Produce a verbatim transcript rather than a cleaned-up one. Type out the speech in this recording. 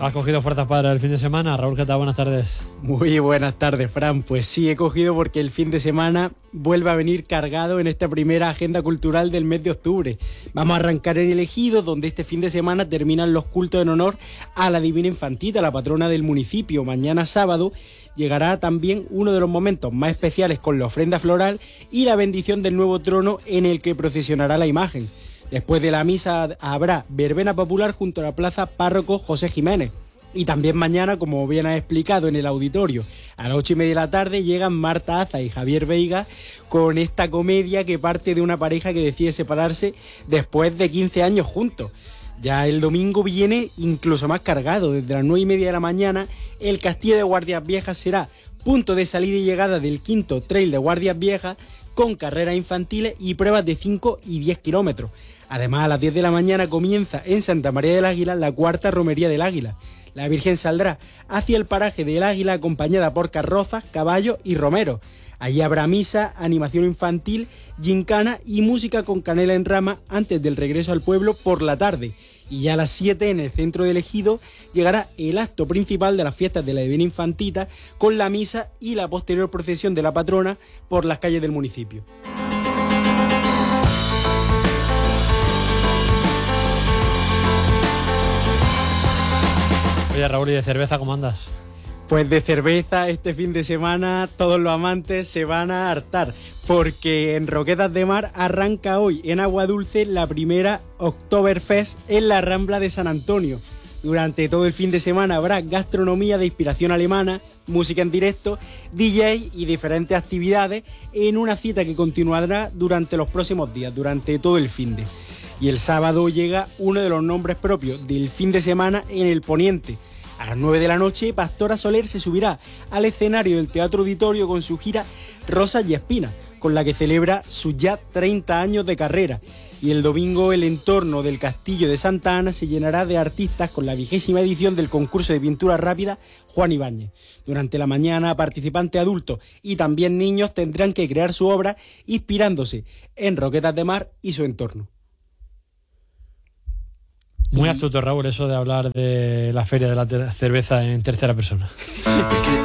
¿Has cogido fuerzas para el fin de semana? Raúl, ¿qué tal? Buenas tardes. Muy buenas tardes, Fran. Pues sí, he cogido porque el fin de semana vuelve a venir cargado en esta primera agenda cultural del mes de octubre. Vamos a arrancar en el Ejido, donde este fin de semana terminan los cultos en honor a la Divina Infantita, la patrona del municipio. Mañana sábado llegará también uno de los momentos más especiales con la ofrenda floral y la bendición del nuevo trono en el que procesionará la imagen. Después de la misa habrá verbena popular junto a la plaza Párroco José Jiménez. Y también mañana, como bien ha explicado en el auditorio, a las ocho y media de la tarde llegan Marta Aza y Javier Veiga con esta comedia que parte de una pareja que decide separarse después de quince años juntos. Ya el domingo viene incluso más cargado. Desde las nueve y media de la mañana el Castillo de Guardias Viejas será punto de salida y llegada del quinto Trail de Guardias Viejas, con carreras infantiles y pruebas de cinco y diez kilómetros. Además, a las diez de la mañana comienza en Santa María del Águila la cuarta romería del Águila. La Virgen saldrá hacia el paraje del Águila acompañada por carrozas, caballos y romeros. Allí habrá misa, animación infantil, gincana y música con canela en rama antes del regreso al pueblo por la tarde. Y ya a las siete, en el centro del Ejido, llegará el acto principal de las fiestas de la Divina Infantita, con la misa y la posterior procesión de la patrona por las calles del municipio. Oye, Raúl, ¿y de cerveza cómo andas? Pues de cerveza este fin de semana todos los amantes se van a hartar, porque en Roquetas de Mar arranca hoy en Agua Dulce la primera Oktoberfest en la Rambla de San Antonio. Durante todo el fin de semana habrá gastronomía de inspiración alemana, música en directo, D J y diferentes actividades en una cita que continuará durante los próximos días, durante todo el fin de. Y el sábado llega uno de los nombres propios del fin de semana en el Poniente. A las nueve de la noche, Pastora Soler se subirá al escenario del Teatro Auditorio con su gira Rosas y Espinas, con la que celebra sus ya treinta años de carrera. Y el domingo el entorno del Castillo de Santa Ana se llenará de artistas con la vigésima edición del concurso de pintura rápida Juan Ibáñez. Durante la mañana, participantes adultos y también niños tendrán que crear su obra inspirándose en Roquetas de Mar y su entorno. Muy astuto, Raúl, eso de hablar de la feria de la cerveza en tercera persona.